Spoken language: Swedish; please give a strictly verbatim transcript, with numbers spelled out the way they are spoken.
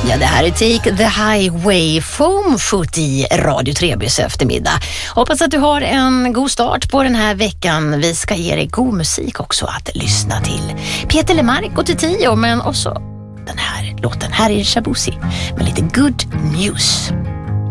Ja, det här är Take the Highway, Foamfoot i Radio Trebys eftermiddag. Hoppas att du har en god start på den här veckan. Vi ska ge dig god musik också att lyssna till. Peter Lemark och Tio, men också den här låten. Här är Shabuzi med lite good news.